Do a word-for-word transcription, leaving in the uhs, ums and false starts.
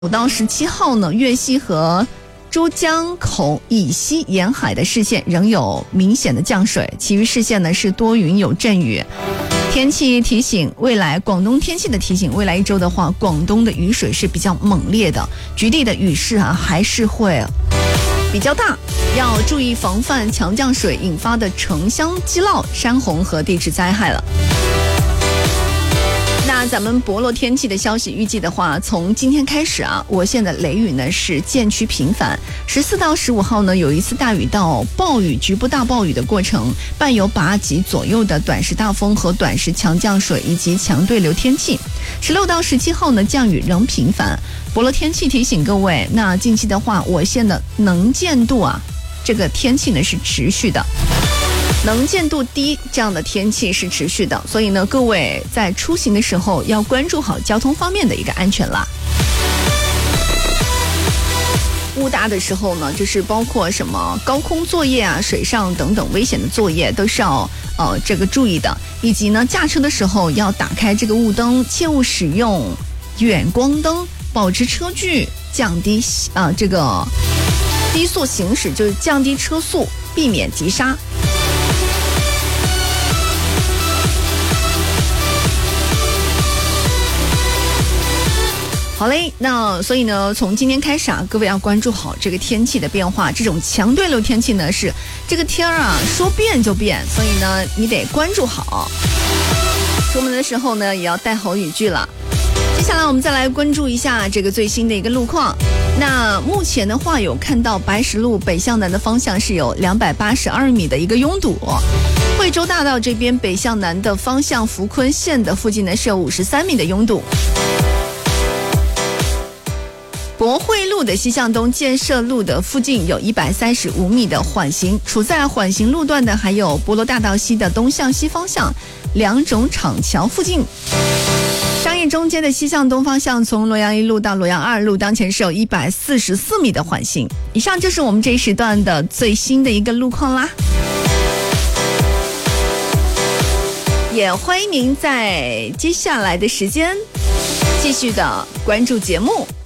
五到十七号呢，粤西和珠江口以西沿海的市县仍有明显的降水，其余市县呢是多云有阵雨。天气提醒，未来广东天气的提醒，未来一周的话，广东的雨水是比较猛烈的，局地的雨势啊还是会比较大，要注意防范强降水引发的城乡积涝、山洪和地质灾害了。那咱们博洛天气的消息预计的话，从今天开始啊，我县的雷雨呢是渐趋频繁。十四到十五号呢，有一次大雨到暴雨、局部大暴雨的过程，伴有八级左右的短时大风和短时强降水以及强对流天气。十六到十七号呢，降雨仍频繁。博洛天气提醒各位，那近期的话，我县的能见度啊，这个天气呢是持续的。能见度低这样的天气是持续的，所以呢，各位在出行的时候要关注好交通方面的一个安全啦。雾大的时候呢，就是包括什么高空作业啊、水上等等危险的作业都是要呃这个注意的，以及呢驾车的时候要打开这个雾灯，切勿使用远光灯，保持车距，降低啊、呃、这个低速行驶，就是降低车速，避免急刹。好嘞，那所以呢，从今天开始啊，各位要关注好这个天气的变化。这种强对流天气呢，是这个天啊说变就变，所以呢，你得关注好。出门的时候呢，也要带好雨具了。接下来我们再来关注一下这个最新的一个路况。那目前的话，有看到白石路北向南的方向是有两百八十二米的一个拥堵。惠州大道这边北向南的方向，福坤县的附近呢是有五十三米的拥堵。博汇路的西向东建设路的附近有一百三十五米的缓行，处在缓行路段的还有博罗大道西的东向西方向两种厂桥附近。商业中街的西向东方向从洛阳一路到洛阳二路当前是有一百四十四米的缓行。以上就是我们这一时段的最新的一个路况啦，也欢迎您在接下来的时间继续的关注节目。